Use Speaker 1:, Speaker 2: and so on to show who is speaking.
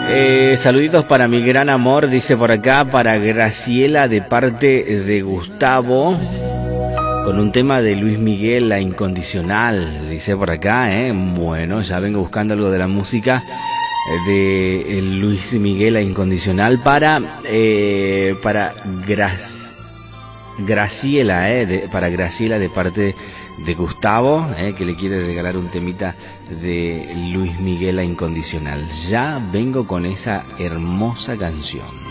Speaker 1: Saluditos para mi gran amor, dice por acá, para Graciela de parte de Gustavo, con un tema de Luis Miguel, La Incondicional, dice por acá, Bueno, ya vengo buscando algo de la música de Luis Miguel, La Incondicional, para Graciela, para Graciela de parte de Gustavo, que le quiere regalar un temita de Luis Miguel, La Incondicional. Ya vengo con esa hermosa canción.